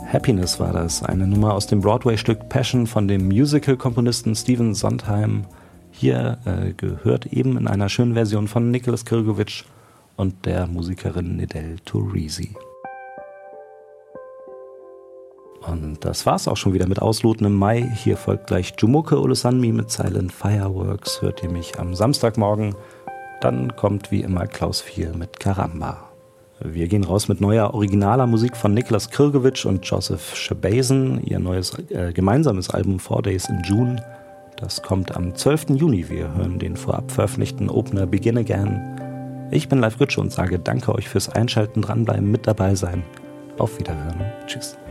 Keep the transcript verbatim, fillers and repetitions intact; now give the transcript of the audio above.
Happiness war das, eine Nummer aus dem Broadway-Stück Passion von dem Musical-Komponisten Stephen Sondheim. Hier äh, gehört eben in einer schönen Version von Nicholas Krgovich und der Musikerin Nedell Turisi. Und das war's auch schon wieder mit Ausloten im Mai. Hier folgt gleich Jumoke Olusanmi mit Silent Fireworks. Hört ihr mich am Samstagmorgen? Dann kommt wie immer Klaus Viel mit Karamba. Wir gehen raus mit neuer originaler Musik von Nicholas Krgovich und Joseph Shabason. Ihr neues äh, gemeinsames Album Four Days in June. Das kommt am zwölften Juni. Wir hören den vorab veröffentlichten Opener Begin Again. Ich bin Live Ritsche und sage danke euch fürs Einschalten, dranbleiben, mit dabei sein. Auf Wiederhören. Tschüss.